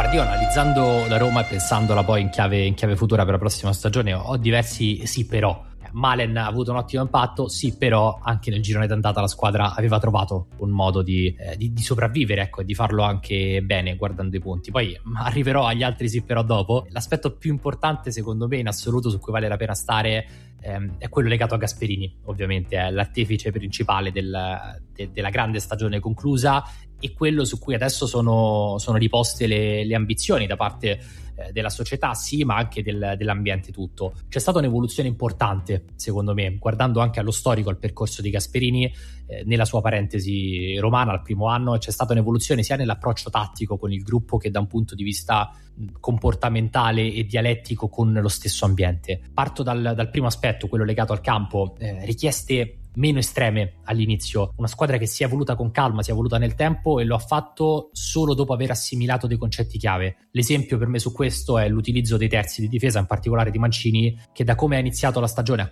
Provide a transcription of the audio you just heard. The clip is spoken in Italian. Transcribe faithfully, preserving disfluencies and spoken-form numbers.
Guardi, io analizzando la Roma e pensandola poi in chiave, in chiave futura per la prossima stagione, ho diversi sì però. Malen ha avuto un ottimo impatto, sì, però anche nel girone d'andata la squadra aveva trovato un modo di, eh, di, di sopravvivere, ecco, e di farlo anche bene guardando i punti. Poi arriverò agli altri sì però dopo. L'aspetto più importante secondo me in assoluto su cui vale la pena stare ehm, è quello legato a Gasperini, ovviamente è l'artefice principale del, de, della grande stagione conclusa e quello su cui adesso sono, sono riposte le, le ambizioni da parte eh, della società, sì, ma anche del, dell'ambiente tutto. C'è stata un'evoluzione importante, secondo me, guardando anche allo storico, al percorso di Gasperini eh, nella sua parentesi romana al primo anno, c'è stata un'evoluzione sia nell'approccio tattico con il gruppo che da un punto di vista comportamentale e dialettico con lo stesso ambiente. Parto dal, dal primo aspetto, quello legato al campo, eh, richieste meno estreme all'inizio, una squadra che si è evoluta con calma, si è evoluta nel tempo e lo ha fatto solo dopo aver assimilato dei concetti chiave. L'esempio per me su questo è l'utilizzo dei terzi di difesa, in particolare di Mancini, che da come ha iniziato la stagione